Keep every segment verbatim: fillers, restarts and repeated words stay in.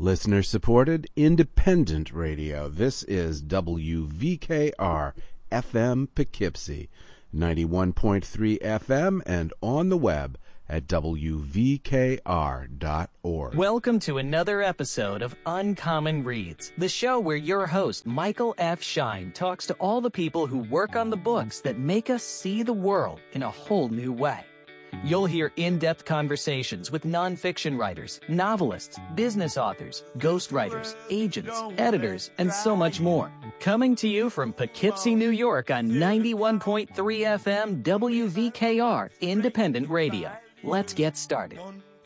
Listener-supported, independent radio. This is W V K R F M Poughkeepsie, ninety-one point three F M, and on the web at W V K R dot org. Welcome to another episode of Uncommon Reads, the show where your host, Michael F. Shine, talks to all the people who work on the books that make us see the world in a whole new way. You'll hear in-depth conversations with nonfiction writers, novelists, business authors, ghostwriters, agents, editors, and so much more. Coming to you from Poughkeepsie, New York on ninety-one point three F M W V K R Independent Radio. Let's get started.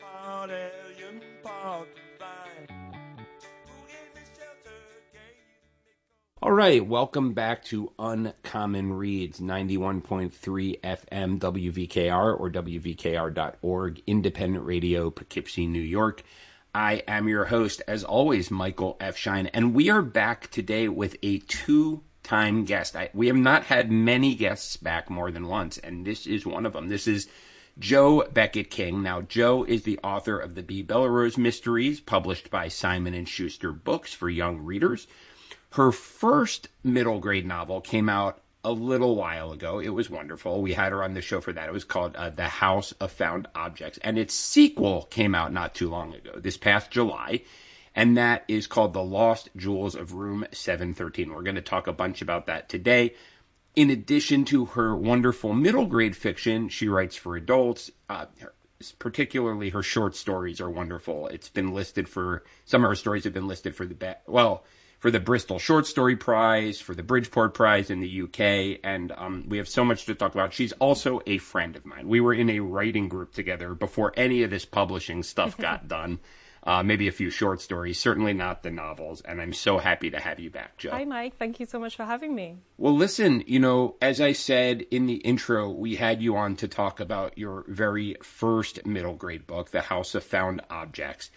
All right, welcome back to Uncommon Reads, ninety-one point three F M W V K R or W V K R dot org, independent radio, Poughkeepsie, New York. I am your host, as always, Michael F. Shine, and we are back today with a two-time guest. I, we have not had many guests back more than once, and this is one of them. This is Jo Beckett King. Now, Jo is the author of the Bee Bellerose Mysteries, published by Simon and Schuster Books for young readers. Her first middle grade novel came out a little while ago. It was wonderful. We had her on the show for that. It was called uh, The House of Found Objects. And its sequel came out not too long ago, this past July. And that is called The Lost Jewels of Room seven thirteen. We're going to talk a bunch about that today. In addition to her wonderful middle grade fiction, she writes for adults. Uh, her, particularly her short stories are wonderful. It's been listed for, some of her stories have been listed for the, be- well, for the Bristol Short Story Prize, for the Bridgeport Prize in the U K, and um, we have so much to talk about. She's also a friend of mine. We were in a writing group together before any of this publishing stuff got done. Uh, maybe a few short stories, certainly not the novels, and I'm so happy to have you back, Jo. Hi, Mike. Thank you so much for having me. Well, listen, you know, as I said in the intro, we had you on to talk about your very first middle grade book, The House of Found Objects,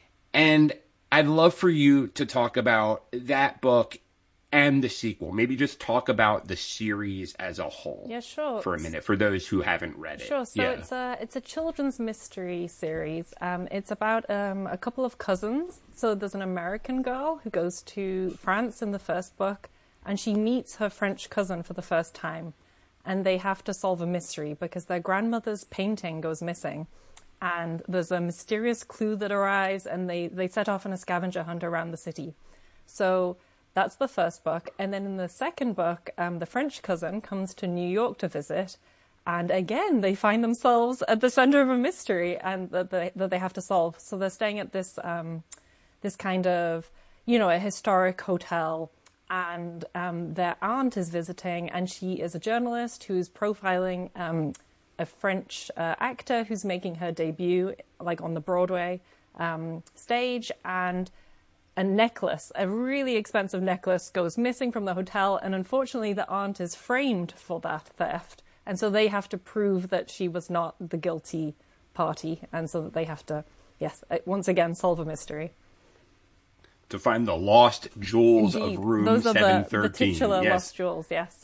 and I'd love for you to talk about that book and the sequel. Maybe just talk about the series as a whole. Yeah, sure. For a minute, for those who haven't read it. Sure. So yeah. it's a it's a children's mystery series. Um, it's about um, a couple of cousins. So there's an American girl who goes to France in the first book, and she meets her French cousin for the first time, and they have to solve a mystery because their grandmother's painting goes missing. And there's a mysterious clue that arrives, and they, they set off on a scavenger hunt around the city. So that's the first book. And then in the second book, um, the French cousin comes to New York to visit. And again, they find themselves at the center of a mystery and that they, that they have to solve. So they're staying at this um, this kind of, you know, a historic hotel. And um, their aunt is visiting, and she is a journalist who's profiling Um, a French uh, actor who's making her debut, like on the Broadway um, stage, and a necklace, a really expensive necklace, goes missing from the hotel, and unfortunately the aunt is framed for that theft, and so they have to prove that she was not the guilty party, and so that they have to, yes, once again, solve a mystery. To find the lost jewels Indeed. of Room Those are seven thirteen. the, the titular yes. lost jewels, yes.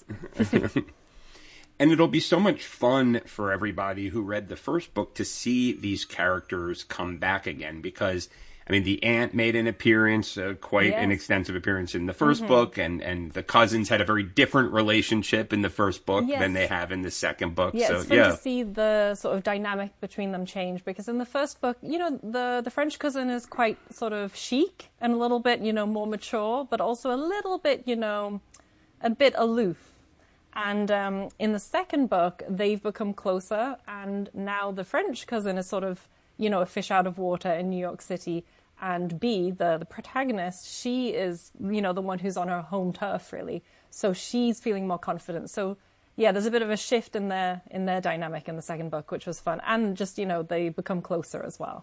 And it'll be so much fun for everybody who read the first book to see these characters come back again because, I mean, the aunt made an appearance, uh, quite yes. an extensive appearance in the first mm-hmm. book, and, and the cousins had a very different relationship in the first book yes. than they have in the second book. Yeah, so, it's fun yeah. to see the sort of dynamic between them change because in the first book, you know, the, the French cousin is quite sort of chic and a little bit, you know, more mature, but also a little bit, you know, a bit aloof. And um, in the second book, they've become closer, and now the French cousin is sort of, you know, a fish out of water in New York City. And Bee, the, the protagonist, she is, you know, the one who's on her home turf, really. So she's feeling more confident. So, yeah, there's a bit of a shift in their in their dynamic in the second book, which was fun. And just, you know, they become closer as well.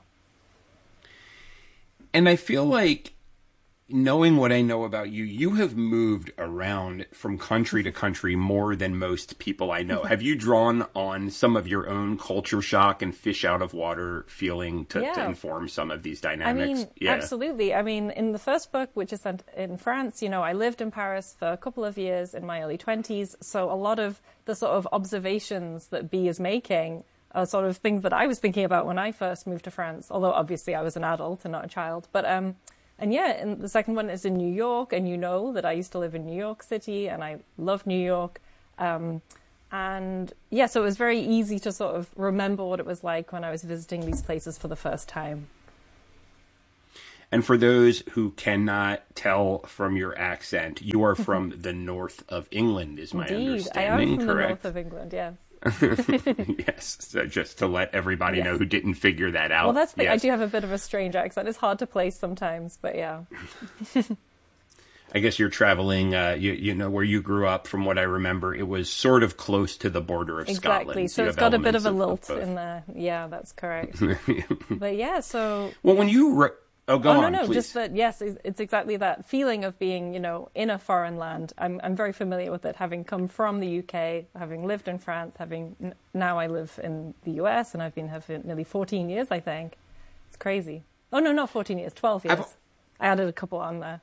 And I feel like, knowing what I know about you, you have moved around from country to country more than most people I know. Have you drawn on some of your own culture shock and fish out of water feeling to, yeah. to inform some of these dynamics? I mean, yeah. absolutely. I mean, in the first book, which is set in France, you know, I lived in Paris for a couple of years in my early twenties. So a lot of the sort of observations that Bee is making are sort of things that I was thinking about when I first moved to France, although obviously I was an adult and not a child. But um, and yeah, and the second one is in New York, and you know that I used to live in New York City, and I love New York. Um, and yeah, so it was very easy to sort of remember what it was like when I was visiting these places for the first time. And for those who cannot tell from your accent, you are from the north of England, is my Indeed, understanding, I am from correct? the north of England, yes. Yes, so just to let everybody Yes. know who didn't figure that out. Well, that's the thing. I Yes. do have a bit of a strange accent. It's hard to place sometimes, but yeah. I guess you're traveling, uh, you, you know, where you grew up, from what I remember, it was sort of close to the border of Exactly. Scotland. So you it's have got a bit of elements a lilt both. in there. Yeah, that's correct. But yeah, so... Well, when you... Re- oh, go oh, on, no, no, please. just that, yes, it's it's exactly that feeling of being, you know, in a foreign land. I'm I'm very familiar with it, having come from the U K, having lived in France, having... Now I live in the U S, and I've been here for nearly fourteen years, I think. It's crazy. Oh, no, not fourteen years, twelve years. I've- I added a couple on there.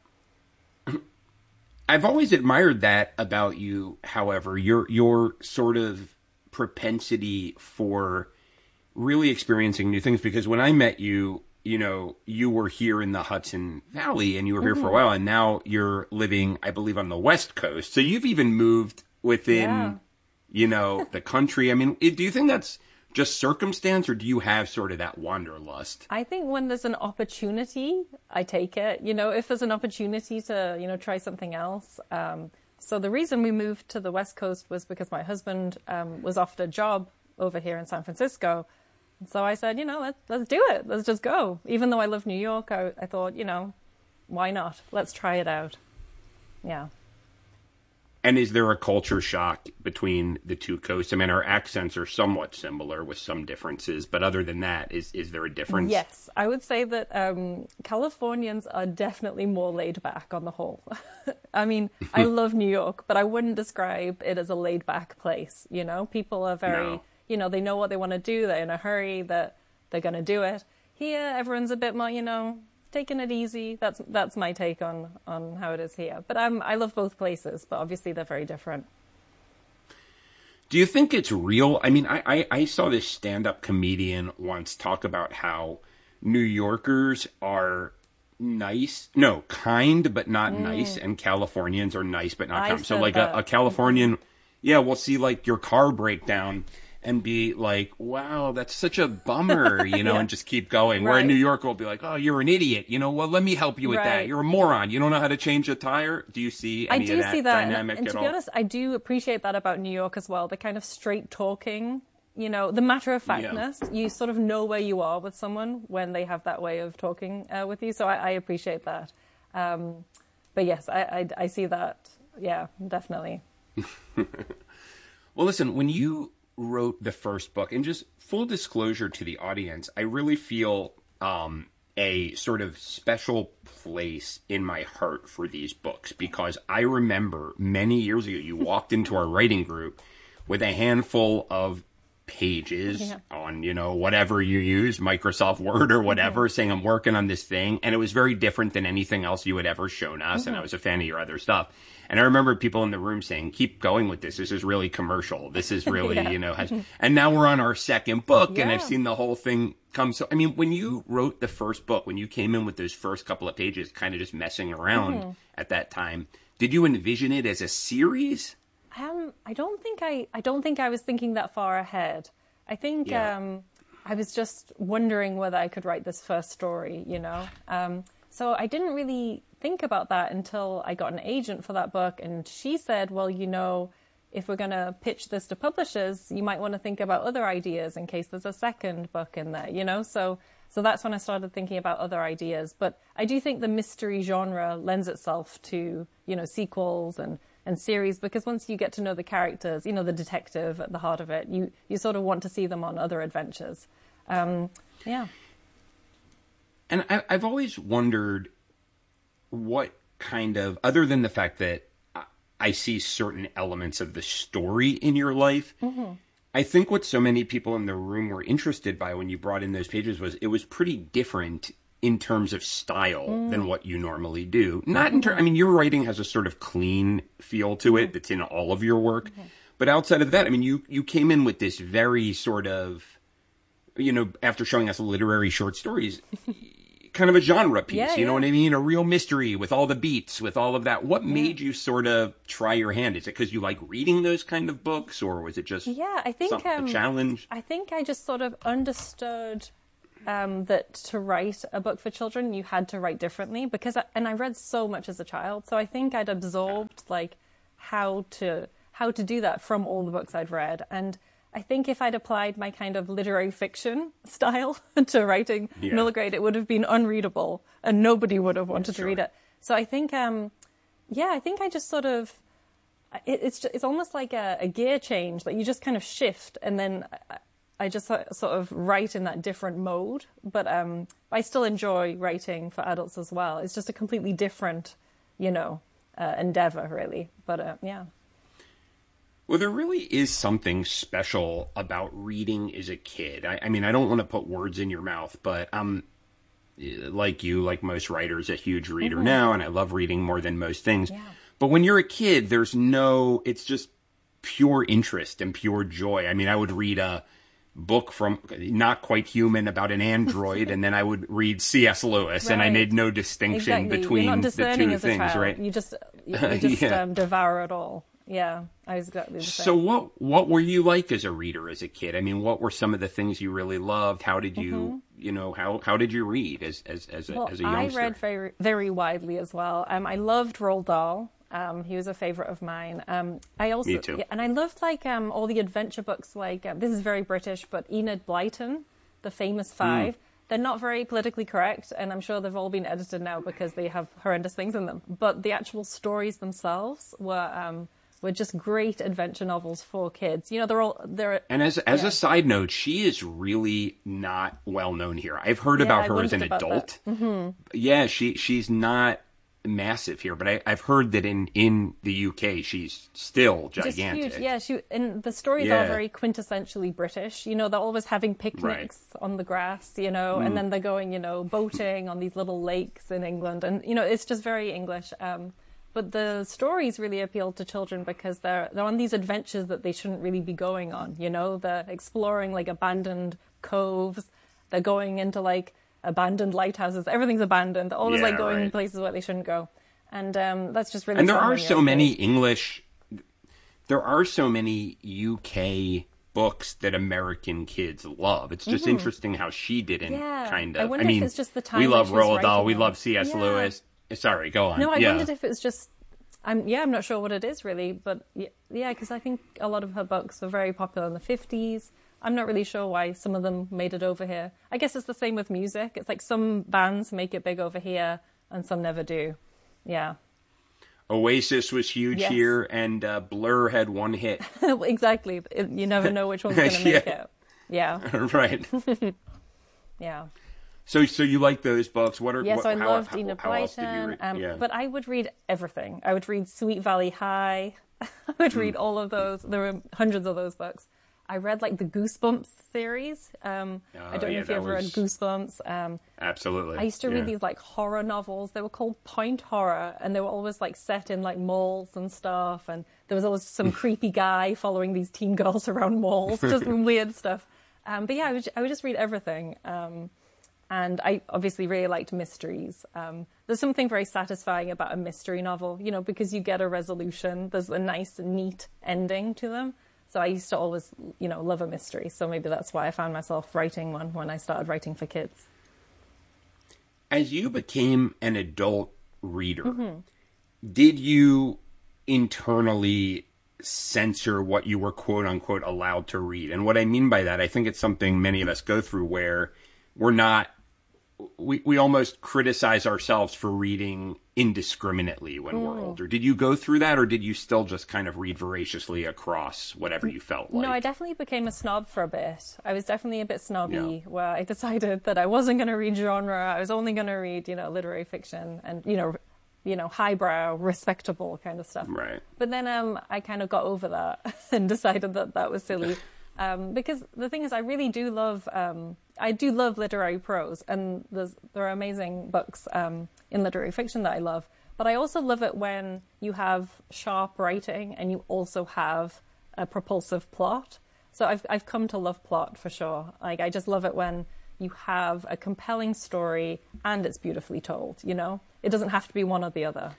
I've always admired that about you, however, your your sort of propensity for really experiencing new things. Because when I met you, you know, you were here in the Hudson Valley and you were here Mm-hmm. for a while, and now you're living, I believe, on the West Coast. So you've even moved within, Yeah. you know, the country. I mean, do you think that's just circumstance, or do you have sort of that wanderlust? I think when there's an opportunity, I take it. You know, if there's an opportunity to, you know, try something else. Um, so the reason we moved to the West Coast was because my husband um, was offered a job over here in San Francisco. And so I said, you know, let's, let's do it. Let's just go. Even though I love New York, I, I thought, you know, why not? Let's try it out. Yeah. And is there a culture shock between the two coasts? I mean, our accents are somewhat similar with some differences, but other than that, is is there a difference? Yes, I would say that um, Californians are definitely more laid back on the whole. I mean, I love New York, but I wouldn't describe it as a laid back place. You know, people are very, No. you know, they know what they want to do. They're in a hurry. That they're going to do it. Here, everyone's a bit more, you know, taking it easy. That's that's my take on, on how it is here. But I'm I love both places, but obviously they're very different. Do you think it's real? I mean, I, I, I saw this stand-up comedian once talk about how New Yorkers are nice, no, kind but not nice, and Californians are nice but not I kind. So said like a, that. a Californian, yeah, will see like your car break down and be like, wow, that's such a bummer, you know, Yeah. and just keep going. Where in Right. New York will be like, oh, you're an idiot, you know, well, let me help you with that. Right. You're a moron. You don't know how to change a tire. Do you see I any do of that see that, and, dynamic and at to all? be honest, I do appreciate that about New York as well. The kind of straight talking, you know, the matter of factness. You sort of know where you are with someone when they have that way of talking uh, with you. So I, I appreciate that. Um, but yes, I, I I see that. Yeah, definitely. Well, listen, when you wrote the first book, and just full disclosure to the audience, I really feel um, a sort of special place in my heart for these books, because I remember many years ago, you walked into our writing group with a handful of pages Yeah. on, you know, whatever you use, Microsoft Word or whatever, saying I'm working on this thing. And it was very different than anything else you had ever shown us. And I was a fan of your other stuff. And I remember people in the room saying, keep going with this. This is really commercial. This is really, Yeah. you know, has, and now we're on our second book and I've Yeah. seen the whole thing come. So, I mean, when you wrote the first book, when you came in with those first couple of pages, kind of just messing around at that time, did you envision it as a series? Um, I don't think I, I don't think I was thinking that far ahead. I think Yeah. um, I was just wondering whether I could write this first story, you know. Um, so I didn't really think about that until I got an agent for that book, and she said, "Well, you know, if we're going to pitch this to publishers, you might want to think about other ideas in case there's a second book in there, you know." So, so that's when I started thinking about other ideas. But I do think the mystery genre lends itself to, you know, sequels and. and series, because once you get to know the characters, you know, the detective at the heart of it, you, you sort of want to see them on other adventures. Um, yeah. And I, I've always wondered what kind of, other than the fact that I, I see certain elements of the story in your life, mm-hmm. I think what so many people in the room were interested by when you brought in those pages was it was pretty different in terms of style mm. than what you normally do. Not in ter- I mean, your writing has a sort of clean feel to it that's in all of your work. Mm-hmm. But outside of that, I mean, you, you came in with this very sort of, you know, after showing us literary short stories, kind kind of a genre piece, Yeah, you know yeah. what I mean? A real mystery with all the beats, with all of that. What made you sort of try your hand? Is it because you like reading those kind of books, or was it just Yeah, I think some, um, a challenge? I think I just sort of understood um, that to write a book for children, you had to write differently because, I, and I read so much as a child, so I think I'd absorbed like how to how to do that from all the books I'd read, and I think if I'd applied my kind of literary fiction style to writing Yeah. middle grade, it would have been unreadable and nobody would have wanted sure. to read it. So I think, um, yeah, I think I just sort of, it, it's just, it's almost like a, a gear change, like you just kind of shift and then I, I just sort of write in that different mode. But um, I still enjoy writing for adults as well. It's just a completely different, you know, uh, endeavor really. But uh, yeah. Well, there really is something special about reading as a kid. I, I mean, I don't want to put words in your mouth, but I'm, like you, like most writers, a huge reader Mm-hmm. now, and I love reading more than most things. Yeah. But when you're a kid, there's no, it's just pure interest and pure joy. I mean, I would read a book from Not Quite Human about an android, and then I would read C S. Lewis, and I Right. made no distinction Exactly. between You're not the discerning two as a things, child. right? You just, you, you just Yeah. um, devour it all. Yeah, I was exactly the same. So what what were you like as a reader as a kid? I mean, what were some of the things you really loved? How did you, you know, how how did you read as as as a, Well, as a I youngster? read very very widely as well. Um, I loved Roald Dahl. Um, he was a favorite of mine. Um, I also Me too. yeah, and I loved like um, all the adventure books. Like um, this is very British, but Enid Blyton, the famous Five. They're not very politically correct, and I'm sure they've all been edited now because they have horrendous things in them. But the actual stories themselves were um, were just great adventure novels for kids. You know, they're all they're And as as yeah. a side note, she is really not well known here. I've heard Yeah, about I her as an wondered about adult. that. Mm-hmm. Yeah, she she's not massive here, but I, I've heard that in, in the U K she's still just gigantic. huge. Yeah, she and the stories Yeah. are very quintessentially British. You know, they're always having picnics on the grass, you know, Mm. and then they're going, you know, boating on these little lakes in England, and you know, it's just very English. Um, but the stories really appeal to children because they're they're on these adventures that they shouldn't really be going on. You know, they're exploring like abandoned coves. They're going into like abandoned lighthouses. Everything's abandoned. They're always Yeah, like going right. places where they shouldn't go. And um, that's just really And there fun are when you're so a many kid. English, there are so many U K books that American kids love. It's just interesting how she didn't Mm-hmm. Yeah. kind I of. wonder if mean, it's just the time we when love she was Roald Dahl, writing we them. love C S. Yeah. Lewis. Sorry, go on. No, I yeah. wondered if it was just. I'm yeah, I'm not sure what it is really, but y- yeah, because I think a lot of her books were very popular in the fifties. I'm not really sure why some of them made it over here. I guess it's the same with music. It's like some bands make it big over here, and some never do. Yeah, Oasis was huge Yes. here, and uh, Blur had one hit. exactly. It, you never know which one's going to make Yeah. it. Yeah, Right. yeah. So, so you like those books? What are? Yes, what, I how, loved how, Enid how else did you Blyton, read? um, yeah. but I would read everything. I would read Sweet Valley High. I would read all of those. There were hundreds of those books. I read like the Goosebumps series. Um, I Oh, don't know yeah, if you that ever was- read Goosebumps. Um, Absolutely. I used to yeah. read these like horror novels. They were called point horror, and they were always like set in like malls and stuff. And there was always some creepy guy following these teen girls around malls, just weird stuff. Um, but yeah, I would I would just read everything. Um, and I obviously really liked mysteries. Um, there's something very satisfying about a mystery novel, you know, because you get a resolution. There's a nice, neat ending to them. So I used to always, you know, love a mystery. So maybe that's why I found myself writing one when I started writing for kids. As you became an adult reader, Mm-hmm. did you internally censor what you were quote unquote allowed to read? And what I mean by that, I think it's something many of us go through where we're not, we, we almost criticize ourselves for reading indiscriminately when we're older. Did you go through that, or did you still just kind of read voraciously across whatever you felt like? No, I definitely became a snob for a bit. I was definitely a bit snobby Yeah. where I decided that I wasn't going to read genre. I was only going to read, you know, literary fiction and, you know, you know, highbrow, respectable kind of stuff. Right. But then um, I kind of got over that and decided that that was silly. Um, because the thing is, I really do love, um, I do love literary prose, and there's, there are amazing books um, in literary fiction that I love. But I also love it when you have sharp writing and you also have a propulsive plot. So I've I've come to love plot for sure. Like I just love it when, you have a compelling story and it's beautifully told, you know? It doesn't have to be one or the other.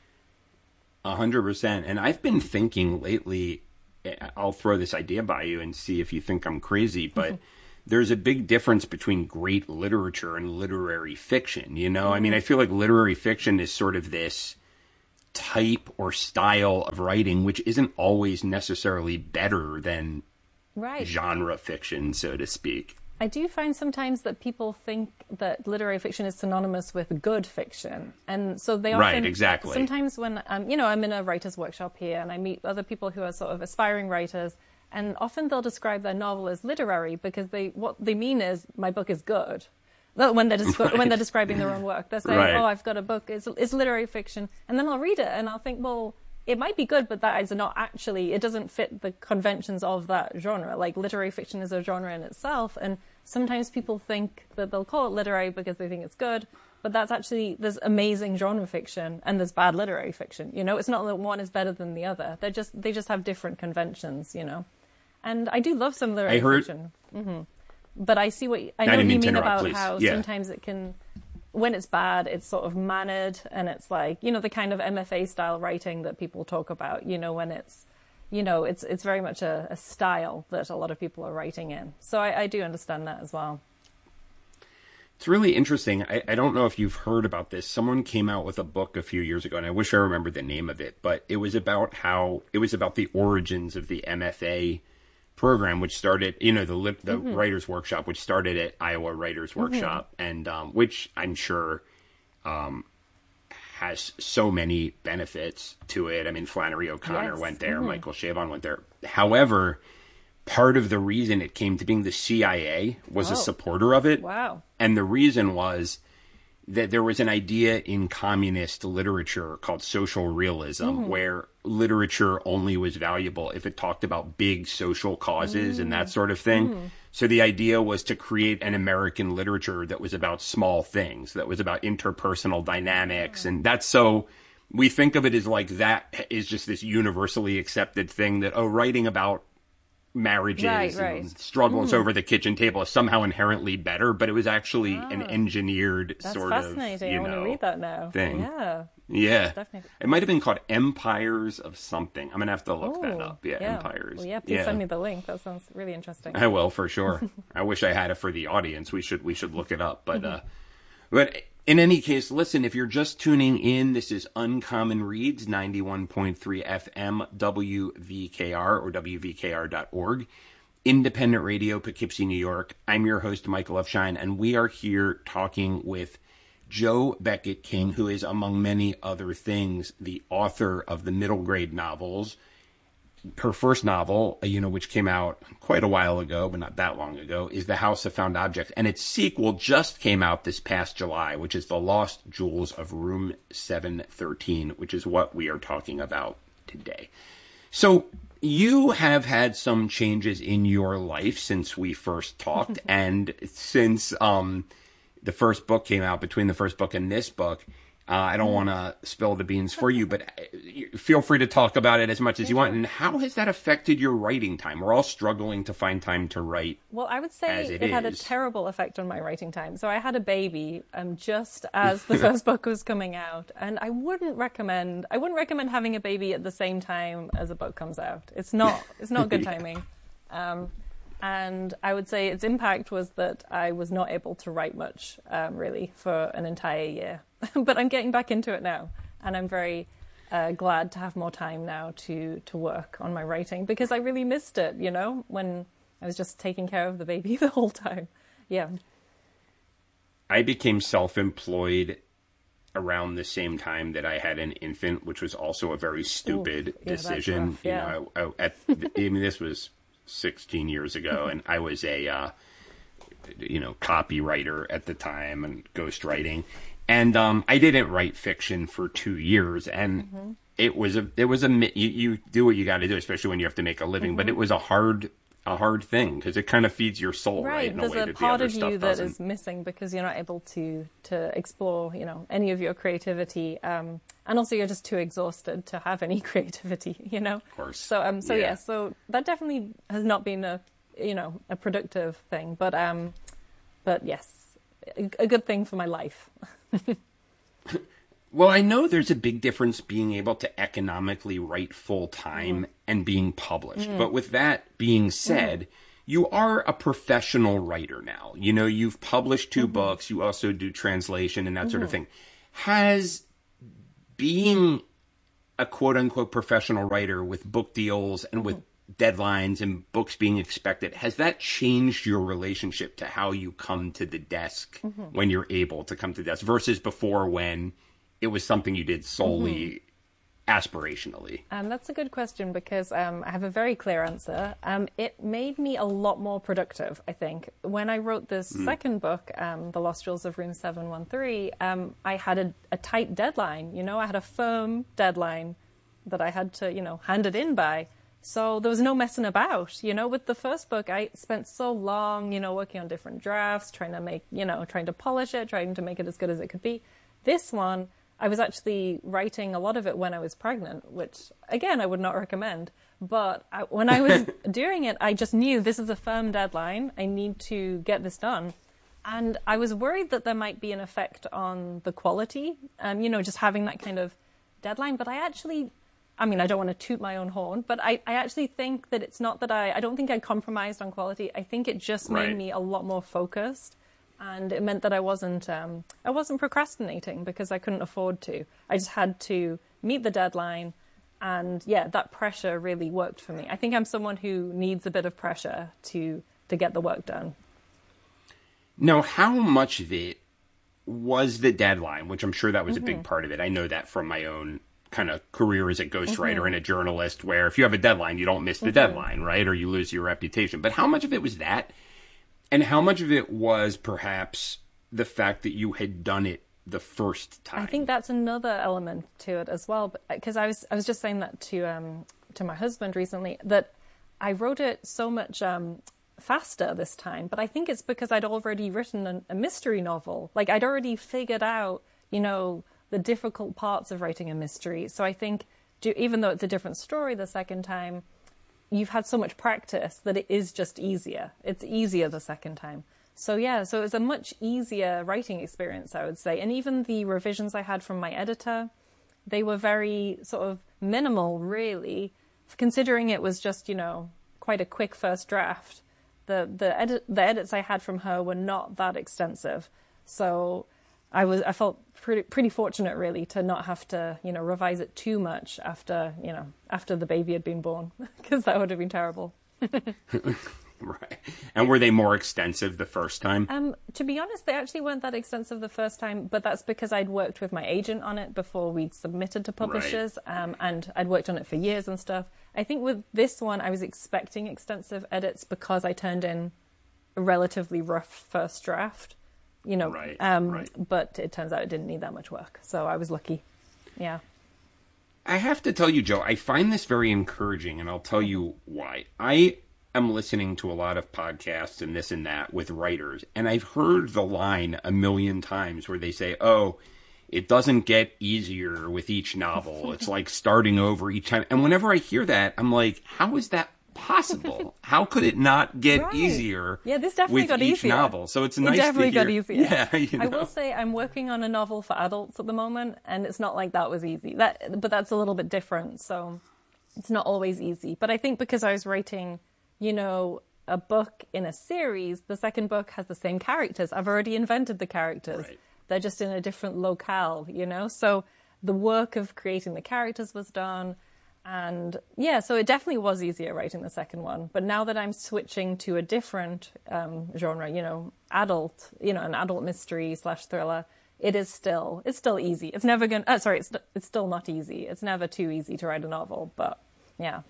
A hundred percent. And I've been thinking lately, I'll throw this idea by you and see if you think I'm crazy, but there's a big difference between great literature and literary fiction. You know, I mean, I feel like literary fiction is sort of this type or style of writing, which isn't always necessarily better than right. genre fiction, so to speak. I do find sometimes that people think that literary fiction is synonymous with good fiction. And so they often... Right, exactly. Sometimes when, um, you know, I'm in a writer's workshop here and I meet other people who are sort of aspiring writers, and often they'll describe their novel as literary because they what they mean is, my book is good. When they're, descri- right. when they're describing their own work. They're saying, right. oh, I've got a book, it's, it's literary fiction. And then I'll read it and I'll think, well, it might be good, but that is not actually, it doesn't fit the conventions of that genre. Like, literary fiction is a genre in itself, and sometimes people think that they'll call it literary because they think it's good, but that's actually, there's amazing genre fiction and there's bad literary fiction. You know, it's not that one is better than the other. They're just, they just have different conventions, you know. And I do love some literary I heard... fiction. Mm-hmm. But I see what, I know I what you mean interrupt, about please. how yeah. sometimes it can, when it's bad, it's sort of mannered, and it's like, you know, the kind of M F A style writing that people talk about, you know, when it's, you know, it's it's very much a, a style that a lot of people are writing in. So I, I do understand that as well. It's really interesting. I, I don't know if you've heard about this. Someone came out with a book a few years ago, and I wish I remembered the name of it, but it was about how, it was about the origins of the M F A program, which started, you know, the lip, the mm-hmm. Writers Workshop, which started at Iowa Writers Workshop, mm-hmm. and um, which I'm sure um, has so many benefits to it. I mean, Flannery O'Connor yes. went there, mm-hmm. Michael Chabon went there. However, part of the reason it came to being, the C I A was oh. a supporter of it. Wow. And the reason was that there was an idea in communist literature called social realism, mm-hmm. where literature only was valuable if it talked about big social causes mm. and that sort of thing. Mm. So the idea was to create an American literature that was about small things, that was about interpersonal dynamics. And that's, so we think of it as like, that is just this universally accepted thing that, oh, writing about marriages right, right. and struggles mm. over the kitchen table is somehow inherently better, but it was actually ah, an engineered that's sort of, fascinating. you I want know, to read that now. thing. Yeah. Yeah. Definitely. It might have been called Empires of something. I'm going to have to look oh, that up. Yeah, yeah. Empires. Well, yeah, please yeah. send me the link. That sounds really interesting. I will, for sure. I wish I had it for the audience. We should we should look it up. But, uh, but in any case, listen, if you're just tuning in, this is Uncommon Reads, ninety-one point three F M, W V K R, or W V K R dot org. Independent Radio, Poughkeepsie, New York. I'm your host, Michael F. Shine, and we are here talking with Jo Beckett King, who is, among many other things, the author of the middle grade novels. Her first novel, you know, which came out quite a while ago, but not that long ago, is The House of Found Objects. And its sequel just came out this past July, which is The Lost Jewels of Room seven thirteen, which is what we are talking about today. So you have had some changes in your life since we first talked, and since um, the first book came out, between the first book and this book. Uh, I don't want to spill the beans for you, but feel free to talk about it as much as you want. And how has that affected your writing time? We're all struggling to find time to write. Well, I would say it, it had a terrible effect on my writing time. So I had a baby um, just as the first book was coming out, and I wouldn't recommend. I wouldn't recommend having a baby at the same time as a book comes out. It's not. It's not good timing. Um, And I would say its impact was that I was not able to write much, um, really, for an entire year. But I'm getting back into it now, and I'm very uh, glad to have more time now to, to work on my writing, because I really missed it, you know, when I was just taking care of the baby the whole time. Yeah. I became self-employed around the same time that I had an infant, which was also a very stupid Ooh, yeah, decision. Rough, yeah. You know, I, I, at, I mean, this was sixteen years ago, and I was a, uh, you know, copywriter at the time and ghostwriting. And um, I didn't write fiction for two years, and mm-hmm. it was a, it was a, you, you do what you got to do, especially when you have to make a living. Mm-hmm. But it was a hard, a hard thing, because it kind of feeds your soul, right? right in There's a way a that part the other of stuff you that doesn't. is missing because you're not able to to explore, you know, any of your creativity, um, and also you're just too exhausted to have any creativity, you know. Of course. So um, so yeah. yeah, so that definitely has not been a, you know, a productive thing, but um, but yes. a, a good thing for my life. Well, I know there's a big difference being able to economically write full time mm. and being published. Mm. But with that being said, mm. you are a professional writer now. You know, you've published two mm-hmm. books. You also do translation and that mm-hmm. sort of thing. Has being a quote unquote professional writer with book deals and with mm-hmm. deadlines and books being expected, has that changed your relationship to how you come to the desk mm-hmm. when you're able to come to the desk versus before when it was something you did solely mm-hmm. aspirationally? Um, that's a good question because um, I have a very clear answer. Um, it made me a lot more productive, I think. When I wrote this mm. second book, um, The Lost Jewels of Room seven one three, um, I had a, a tight deadline. You know, I had a firm deadline that I had to, you know, hand it in by. So there was no messing about. You know, with the first book, I spent so long, you know, working on different drafts, trying to make, you know, trying to polish it, trying to make it as good as it could be. This one, I was actually writing a lot of it when I was pregnant, which, again, I would not recommend. But I, when I was doing it, I just knew this is a firm deadline. I need to get this done. And I was worried that there might be an effect on the quality, um, you know, just having that kind of deadline. But I actually, I mean, I don't want to toot my own horn, but I, I actually think that it's not that I, I don't think I compromised on quality. I think it just right. made me a lot more focused. And it meant that I wasn't um, I wasn't procrastinating because I couldn't afford to. I just had to meet the deadline. And yeah, that pressure really worked for me. I think I'm someone who needs a bit of pressure to, to get the work done. Now, how much of it was the deadline, which I'm sure that was mm-hmm. a big part of it. I know that from my own kind of career as a ghostwriter mm-hmm. and a journalist, where if you have a deadline, you don't miss the mm-hmm. deadline, right? Or you lose your reputation. But how much of it was that? And how much of it was perhaps the fact that you had done it the first time? I think that's another element to it as well, because I was I was just saying that to um, to my husband recently, that I wrote it so much um, faster this time, but I think it's because I'd already written a, a mystery novel. Like I'd already figured out, you know, the difficult parts of writing a mystery. So I think do, even though it's a different story the second time, you've had so much practice that it is just easier. It's easier the second time. So yeah, so it was a much easier writing experience, I would say. And even the revisions I had from my editor, they were very sort of minimal, really, considering it was just, you know, quite a quick first draft. The the edit the edits I had from her were not that extensive. So I was I felt pretty pretty fortunate, really, to not have to, you know, revise it too much after, you know, after the baby had been born, because that would have been terrible. Right. And were they more extensive the first time? Um, to be honest, they actually weren't that extensive the first time, but that's because I'd worked with my agent on it before we'd submitted to publishers, right. um, and I'd worked on it for years and stuff. I think with this one, I was expecting extensive edits because I turned in a relatively rough first draft. You know, right, um, right. But it turns out it didn't need that much work. So I was lucky. Yeah. I have to tell you, Joe, I find this very encouraging, and I'll tell you why. I am listening to a lot of podcasts and this and that with writers, and I've heard the line a million times where they say, oh, it doesn't get easier with each novel. It's like starting over each time. And whenever I hear that, I'm like, how is that possible? How could it not get right. easier yeah, this definitely with got each easier. novel? So it's it nice definitely to hear. got easier. Yeah, you know. I will say I'm working on a novel for adults at the moment, and it's not like that was easy. That, but that's a little bit different, so it's not always easy. But I think because I was writing, you know, a book in a series, the second book has the same characters. I've already invented the characters. Right. They're just in a different locale, you know? So the work of creating the characters was done. And yeah, so it definitely was easier writing the second one. But now that I'm switching to a different um, genre, you know, adult, you know, an adult mystery slash thriller, it is still, it's still easy. It's never going to, oh, sorry, it's, it's still not easy. It's never too easy to write a novel, but yeah.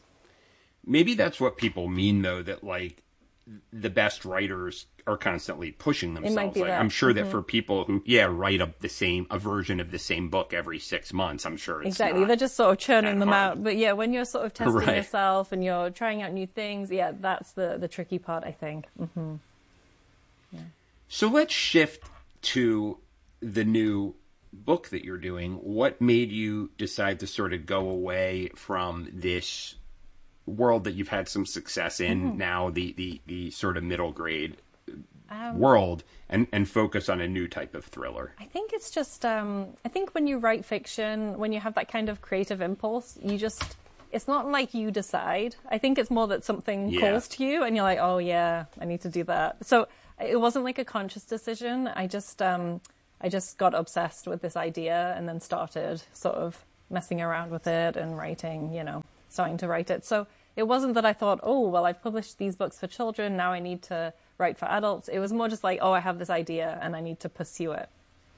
Maybe that's what people mean, though, that like the best writers are constantly pushing themselves. It might be like, that. I'm sure mm-hmm. that for people who, yeah, write up the same, a version of the same book every six months, I'm sure it's Exactly. not They're just sort of churning them hard. out. But yeah, when you're sort of testing Right. yourself and you're trying out new things, yeah, that's the, the tricky part, I think. Mm-hmm. Yeah. So let's shift to the new book that you're doing. What made you decide to sort of go away from this world that you've had some success in, mm-hmm. now the, the, the sort of middle grade Um, world and, and focus on a new type of thriller? I think it's just, um, I think when you write fiction, when you have that kind of creative impulse, you just, it's not like you decide. I think it's more that something Yeah. calls to you and you're like, oh yeah, I need to do that. So it wasn't like a conscious decision. I just, um, I just got obsessed with this idea and then started sort of messing around with it and writing, you know, starting to write it. So it wasn't that I thought, oh, well, I've published these books for children, now I need to write for adults. It was more just like, oh, I have this idea and I need to pursue it.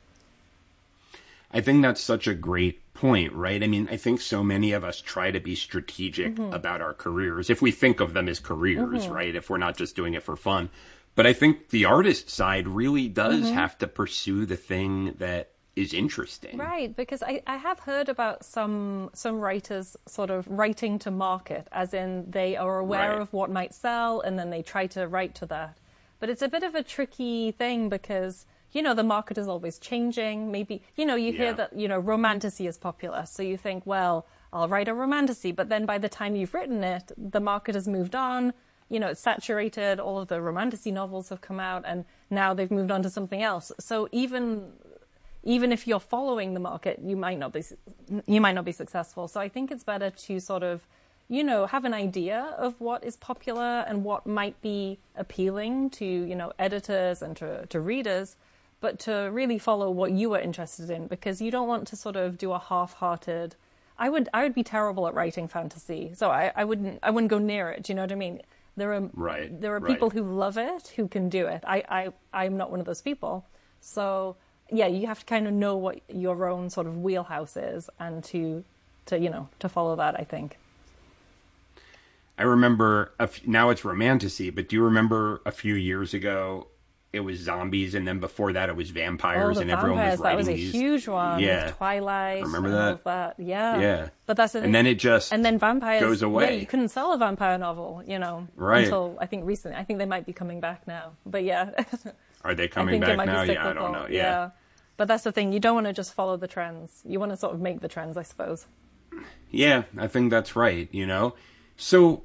I think that's such a great point, right? I mean, I think so many of us try to be strategic mm-hmm. about our careers, if we think of them as careers, mm-hmm. right? If we're not just doing it for fun. But I think the artist side really does mm-hmm. have to pursue the thing that is interesting. Right, because I, I have heard about some some writers sort of writing to market, as in they are aware right. of what might sell and then they try to write to that. But it's a bit of a tricky thing because, you know, the market is always changing. Maybe, you know, you yeah. hear that, you know, romantasy is popular. So you think, well, I'll write a romantasy. But then by the time you've written it, the market has moved on. You know, it's saturated. All of the romantasy novels have come out and now they've moved on to something else. So even... Even if you're following the market, you might not be you might not be successful. So I think it's better to sort of, you know, have an idea of what is popular and what might be appealing to, you know, editors and to, to readers, but to really follow what you are interested in, because you don't want to sort of do a half-hearted. I would I would be terrible at writing fantasy, so I, I wouldn't I wouldn't go near it. Do you know what I mean? There are right, there are right. people who love it who can do it. I I I'm not one of those people, so. Yeah, you have to kind of know what your own sort of wheelhouse is and to, to you know, to follow that, I think. I remember, a f- now it's romantasy, but do you remember a few years ago, it was zombies, and then before that it was vampires, oh, and vampires, everyone was writing these. That was a these... huge one. Yeah. Twilight. Remember and that? All of that? Yeah. Yeah. But that's the thing. And then it just and then vampires, goes away. Yeah, you couldn't sell a vampire novel, you know, right. until, I think, recently. I think they might be coming back now. But yeah. Are they coming back now? Yeah, I don't know. Yeah. yeah. But that's the thing. You don't want to just follow the trends. You want to sort of make the trends, I suppose. Yeah, I think that's right, you know? So,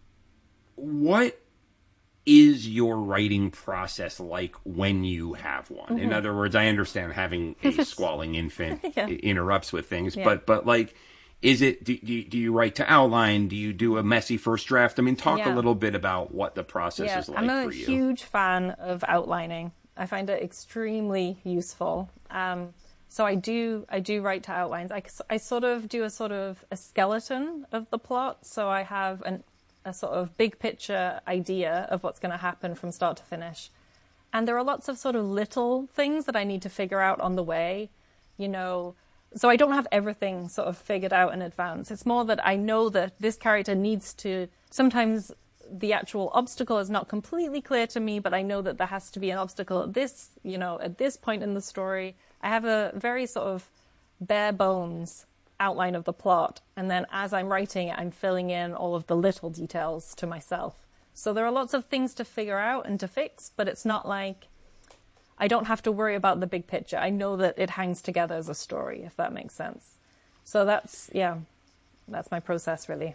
what is your writing process like when you have one? Mm-hmm. In other words, I understand having a squalling infant yeah. interrupts with things, yeah. but, but like, is it, do, do, do you write to outline? Do you do a messy first draft? I mean, talk yeah. a little bit about what the process yeah. is like I'm a for you. huge fan of outlining. I find it extremely useful. Um, so I do I do write to outlines. I, I sort of do a sort of a skeleton of the plot. So I have an, a sort of big picture idea of what's going to happen from start to finish. And there are lots of sort of little things that I need to figure out on the way, you know. So I don't have everything sort of figured out in advance. It's more that I know that this character needs to sometimes... the actual obstacle is not completely clear to me, but I know that there has to be an obstacle at this, you know, at this point in the story. I have a very sort of bare bones outline of the plot. And then as I'm writing it, I'm filling in all of the little details to myself. So there are lots of things to figure out and to fix, but it's not like I don't have to worry about the big picture. I know that it hangs together as a story, if that makes sense. So that's, yeah, that's my process, really.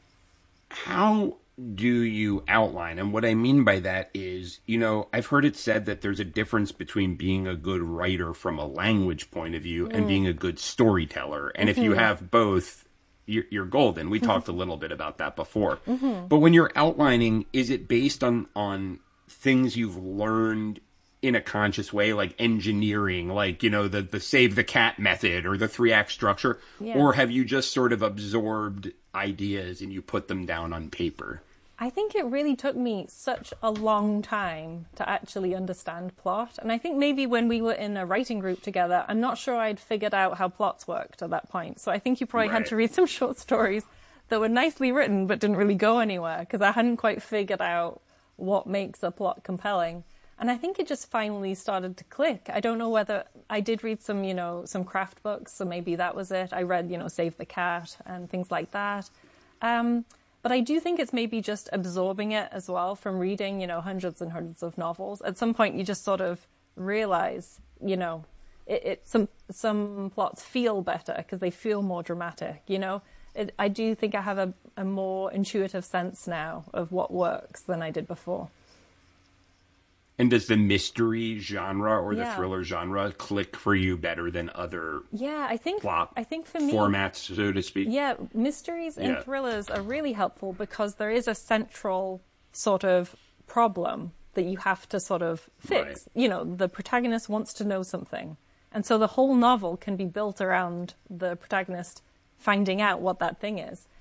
How do you outline? And what I mean by that is, you know, I've heard it said that there's a difference between being a good writer from a language point of view mm. and being a good storyteller. And mm-hmm. if you have both, you're, you're golden. We mm-hmm. talked a little bit about that before. Mm-hmm. But when you're outlining, is it based on, on things you've learned in a conscious way, like engineering, like, you know, the, the save the cat method or the three act structure? Yeah. Or have you just sort of absorbed ideas and you put them down on paper? I think it really took me such a long time to actually understand plot. And I think maybe when we were in a writing group together, I'm not sure I'd figured out how plots worked at that point. So I think you probably right. had to read some short stories that were nicely written but didn't really go anywhere because I hadn't quite figured out what makes a plot compelling. And I think it just finally started to click. I don't know whether I did read some, you know, some craft books, so maybe that was it. I read, you know, Save the Cat and things like that. Um, but I do think it's maybe just absorbing it as well from reading, you know, hundreds and hundreds of novels. At some point, you just sort of realize, you know, it, it some some plots feel better because they feel more dramatic, you know. It, I do think I have a, a more intuitive sense now of what works than I did before. And does the mystery genre or the Yeah. thriller genre click for you better than other Yeah, I think plot I think for me, formats, so to speak? yeah, mysteries and Yeah. thrillers are really helpful because there is a central sort of problem that you have to sort of fix. Right. You know, the protagonist wants to know something. And so the whole novel can be built around the protagonist finding out what that thing is.